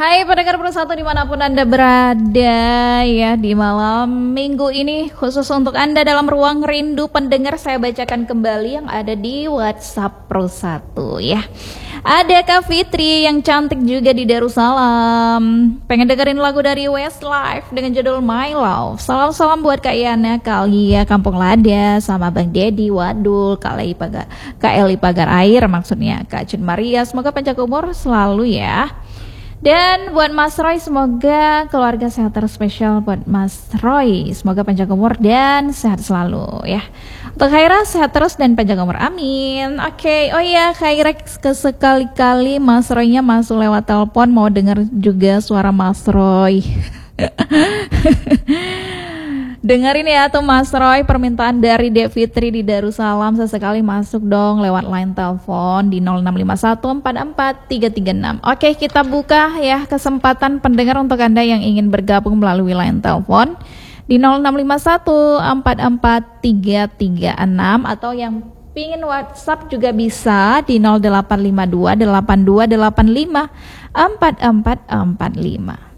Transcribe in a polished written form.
Hai pendengar Persatu dimanapun Anda berada ya di malam minggu ini khusus untuk Anda dalam ruang rindu pendengar saya bacakan kembali yang ada di WhatsApp Persatu ya. Ada Kak Fitri yang cantik juga di Darussalam. Pengen dengerin lagu dari Westlife dengan judul My Love. Salam-salam buat Kak Yana, Kak Lia, Kampung Lada, sama Bang Dedi, Wadul, Kak Eli Pagar Air maksudnya, Kak Cun Maria. Semoga panjang umur selalu ya. Dan buat Mas Roy, semoga keluarga sehat terus, spesial buat Mas Roy. Semoga panjang umur dan sehat selalu ya. Untuk Khaira sehat terus dan panjang umur, amin. Oke, oh iya Khaira sekali-kali Mas Roynya masuk lewat telepon, mau denger juga suara Mas Roy. Dengerin ya tuh Mas Roy, permintaan dari Dek Fitri di Darussalam, sesekali masuk dong lewat line telepon di 0651443336. Oke, kita buka ya kesempatan pendengar untuk Anda yang ingin bergabung melalui line telepon di 0651443336 atau yang pingin WhatsApp juga bisa di 085282854445.